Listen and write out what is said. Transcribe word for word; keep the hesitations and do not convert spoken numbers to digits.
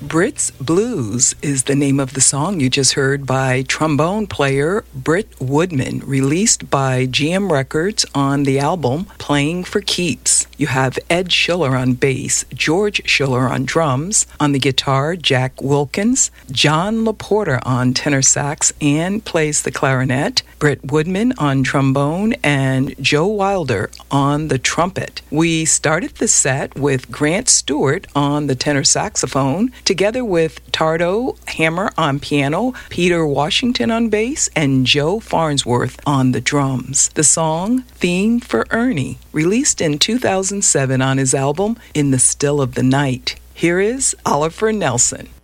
Brit's Blues is the name of the song you just heard by trombone player Britt Woodman, released by G M Records on the album Playing for Keeps. You have Ed Schiller on bass, George Schiller on drums, on the guitar Jack Wilkins, John LaPorta on tenor sax and plays the clarinet, Britt Woodman on trombone, and Joe Wilder on the trumpet. We started the set with Grant Stewart on the tenor saxophone, together with Tardo Hammer on piano, Peter Washington on bass, and Joe Farnsworth on the drums. The song, Theme for Ernie, released in two thousand seven on his album In the Still of the Night. Here is Oliver Nelson.